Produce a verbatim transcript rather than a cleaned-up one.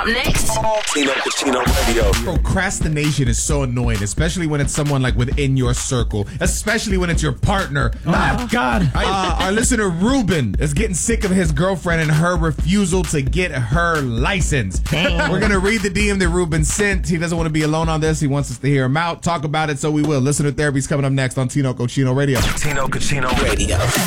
next. Tino Cucino Radio. Procrastination is so annoying, especially when it's someone like within your circle, especially when it's your partner. Oh, God. Uh, our listener Ruben is getting sick of his girlfriend and her refusal to get her license. Dang. We're going to read the D M that Ruben sent. He doesn't want to be alone on this. He wants us to hear him out. Talk about it, so we will. Listener Therapy is coming up next on Tino Cucino Radio. Tino Cucino Radio.